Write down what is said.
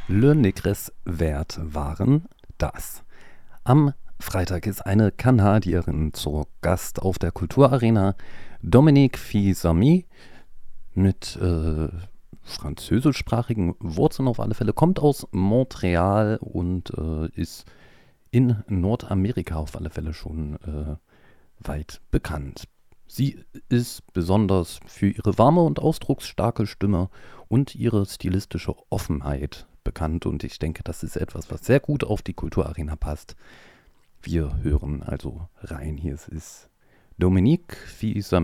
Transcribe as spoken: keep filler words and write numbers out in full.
Le Negres Vert waren das. Am Freitag ist eine Kanadierin zu Gast auf der Kulturarena, Dominique Fils-Aimé, mit äh, französischsprachigen Wurzeln auf alle Fälle, kommt aus Montreal und äh, ist in Nordamerika auf alle Fälle schon äh, weit bekannt. Sie ist besonders für ihre warme und ausdrucksstarke Stimme und ihre stilistische Offenheit bekannt und ich denke, das ist etwas, was sehr gut auf die Kulturarena passt. Wir hören also rein. Hier ist Dominique Fils-Aimé